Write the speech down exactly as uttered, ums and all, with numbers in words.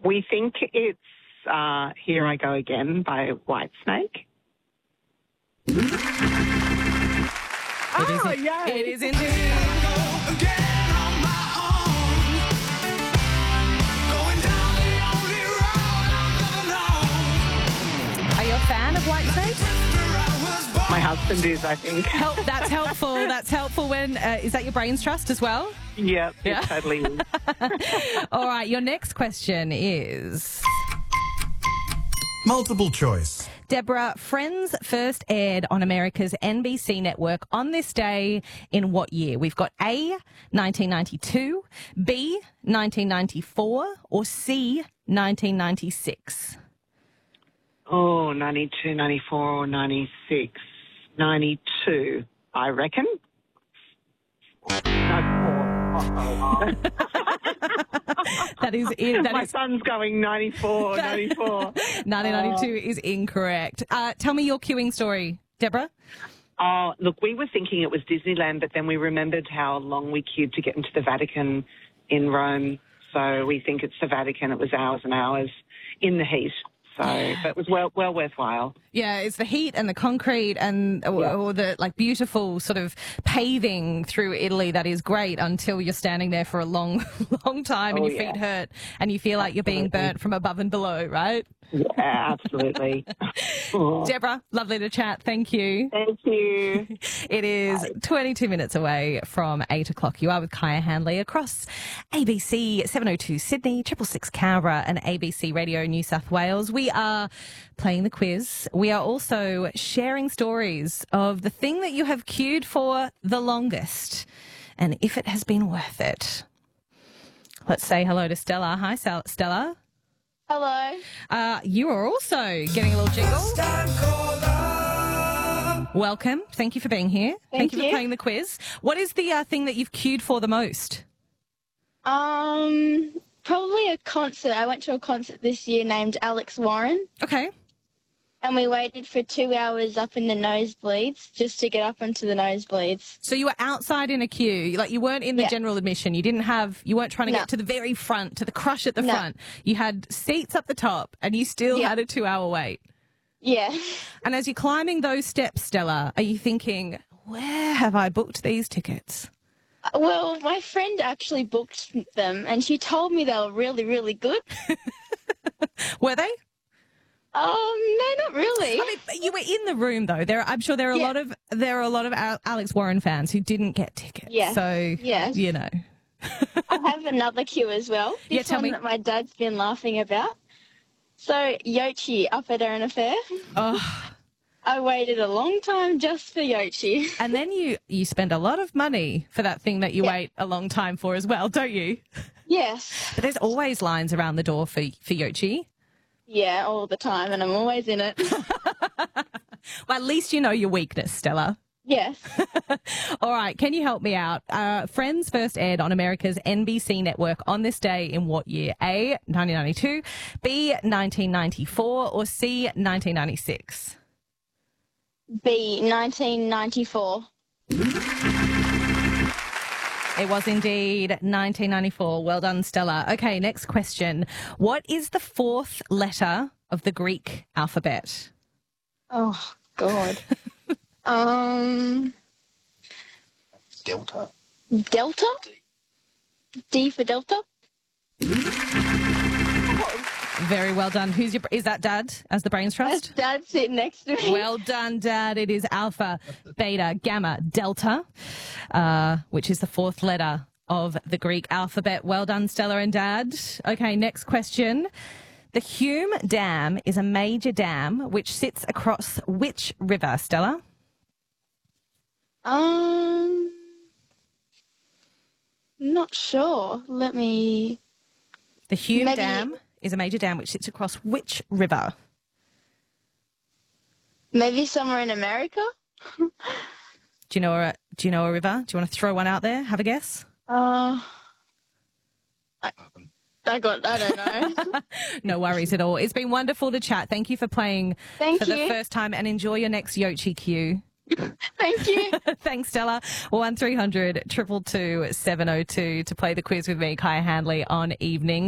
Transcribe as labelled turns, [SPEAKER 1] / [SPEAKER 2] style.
[SPEAKER 1] We think it's uh, Here I Go Again by Whitesnake. Oh,
[SPEAKER 2] It is,
[SPEAKER 1] yeah.
[SPEAKER 2] It is indeed. Are you a fan of Whitesnake?
[SPEAKER 1] My husband is, I think.
[SPEAKER 2] Help, that's helpful. That's helpful when, uh, is that your brain's trust as well?
[SPEAKER 1] Yep,
[SPEAKER 2] Yeah.
[SPEAKER 1] it totally is.
[SPEAKER 2] All right, your next question is...
[SPEAKER 3] Multiple choice.
[SPEAKER 2] Deborah, Friends first aired on America's N B C network on this day in what year? We've got A, nineteen ninety-two, B, nineteen ninety-four, or C, nineteen ninety-six?
[SPEAKER 1] Oh, ninety-two, ninety-four, ninety-six, ninety-two, I reckon. No, four. Uh-oh.
[SPEAKER 2] That is it. That
[SPEAKER 1] My
[SPEAKER 2] is
[SPEAKER 1] son's going ninety-four, ninety-four.
[SPEAKER 2] nineteen ninety-two is incorrect. Uh, tell me your queuing story, Deborah.
[SPEAKER 1] Oh, look, we were thinking it was Disneyland, but then we remembered how long we queued to get into the Vatican in Rome. So we think it's the Vatican. It was hours and hours in the heat. So, but it was well, well worthwhile.
[SPEAKER 2] Yeah, it's the heat and the concrete and or,
[SPEAKER 1] Yeah.
[SPEAKER 2] or the like beautiful sort of paving through Italy that is great until you're standing there for a long, long time and
[SPEAKER 1] Oh,
[SPEAKER 2] your
[SPEAKER 1] yeah.
[SPEAKER 2] feet hurt and you feel like you're being
[SPEAKER 1] Absolutely.
[SPEAKER 2] burnt from above and below, right?
[SPEAKER 1] Yeah, absolutely. Oh,
[SPEAKER 2] Deborah, lovely to chat. Thank you.
[SPEAKER 1] thank you.
[SPEAKER 2] It is twenty-two minutes away from eight o'clock. You are with Kaya Handley across A B C seven oh two Sydney, Triple Six Canberra and A B C Radio New South Wales. We are playing the quiz. We are also sharing stories of the thing that you have queued for the longest and if it has been worth it. Let's say hello to Stella. Hi, Sel- Stella.
[SPEAKER 4] Hello.
[SPEAKER 2] Uh, you are also getting a little jingle. Welcome. Thank you for being here.
[SPEAKER 4] Thank
[SPEAKER 2] you for
[SPEAKER 4] you.
[SPEAKER 2] playing the quiz. What is the uh, thing that you've queued for the most?
[SPEAKER 4] Um, probably a concert. I went to a concert this year named Alex Warren,
[SPEAKER 2] Okay.
[SPEAKER 4] and we waited for two hours up in the nosebleeds just to get up onto the nosebleeds.
[SPEAKER 2] So you were outside in a queue. Like you weren't in the
[SPEAKER 4] Yeah.
[SPEAKER 2] general admission. You didn't have, you weren't trying to
[SPEAKER 4] No.
[SPEAKER 2] get to the very front, to the crush at the
[SPEAKER 4] No.
[SPEAKER 2] front. You had seats up the top and you still
[SPEAKER 4] Yeah.
[SPEAKER 2] had a two hour wait.
[SPEAKER 4] Yeah.
[SPEAKER 2] And as you're climbing those steps, Stella, are you thinking, where have I booked these tickets?
[SPEAKER 4] Well, my friend actually booked them, and she told me they were really, really good.
[SPEAKER 2] Were they?
[SPEAKER 4] Um, no, not really.
[SPEAKER 2] I mean, you were in the room though. There, I'm sure there are a
[SPEAKER 4] Yeah.
[SPEAKER 2] lot of there are a lot of Al- Alex Warren fans who didn't get tickets.
[SPEAKER 4] Yes.
[SPEAKER 2] So
[SPEAKER 4] Yes.
[SPEAKER 2] you know.
[SPEAKER 4] I have another cue as well. This
[SPEAKER 2] Yeah, tell
[SPEAKER 4] one
[SPEAKER 2] me.
[SPEAKER 4] that my dad's been laughing about. So, Yochi up at Erin Affair.
[SPEAKER 2] Oh,
[SPEAKER 4] I waited a long time just for Yochi.
[SPEAKER 2] and then you you spend a lot of money for that thing that you
[SPEAKER 4] Yeah.
[SPEAKER 2] wait a long time for as well, don't you?
[SPEAKER 4] Yes.
[SPEAKER 2] But there's always lines around the door for for Yochi.
[SPEAKER 4] Yeah, all the time, and I'm always in it.
[SPEAKER 2] Well, at least you know your weakness, Stella.
[SPEAKER 4] Yes.
[SPEAKER 2] All right, can you help me out? Uh, Friends first aired on America's N B C network on this day in what year? A, nineteen ninety-two, B, nineteen ninety-four, or C, nineteen ninety-six?
[SPEAKER 4] B, nineteen ninety-four.
[SPEAKER 2] It was indeed nineteen ninety-four. Well done, Stella. Okay, next question. What is the fourth letter of the Greek alphabet?
[SPEAKER 4] Oh, God. um,
[SPEAKER 3] Delta.
[SPEAKER 4] Delta? D for Delta?
[SPEAKER 2] Very well done. Who's your? Is that Dad as the brains
[SPEAKER 4] That's
[SPEAKER 2] trust?
[SPEAKER 4] Dad sitting next to me.
[SPEAKER 2] Well done, Dad. It is Alpha, Beta, Gamma, Delta, uh, which is the fourth letter of the Greek alphabet. Well done, Stella and Dad. Okay, next question. The Hume Dam is a major dam which sits across which river, Stella?
[SPEAKER 4] Um, not sure. Let me...
[SPEAKER 2] The Hume
[SPEAKER 4] Maybe-
[SPEAKER 2] Dam is a major dam which sits across which river?
[SPEAKER 4] Maybe somewhere in America?
[SPEAKER 2] Do you know a Do you know a river? Do you want to throw one out there? Have a guess.
[SPEAKER 4] Uh, I, I got, I don't know.
[SPEAKER 2] No worries at all. It's been wonderful to chat. Thank you for playing
[SPEAKER 4] Thank
[SPEAKER 2] for the
[SPEAKER 4] you.
[SPEAKER 2] first time and enjoy your next Yochi cue.
[SPEAKER 4] Thank you.
[SPEAKER 2] Thanks, Stella. one three hundred two two two seven oh two to play the quiz with me, Kaya Handley, on evening.